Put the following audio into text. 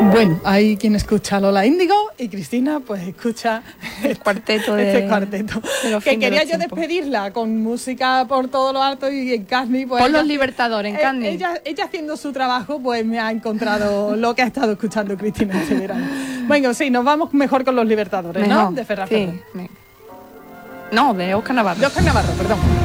Bueno, hay quien escucha a Lola Índigo y Cristina pues escucha el cuarteto este cuarteto. Que quería yo tiempos. despedirla con música por todo lo alto y en Carni pues por los Libertadores en Carni. Ella haciendo su trabajo pues me ha encontrado lo que ha estado escuchando Cristina este verano. Bueno, sí, nos vamos mejor con los Libertadores, mejor, ¿no? De Ferran Ferrer. No, de Óscar Navarro. De Óscar Navarro, perdón.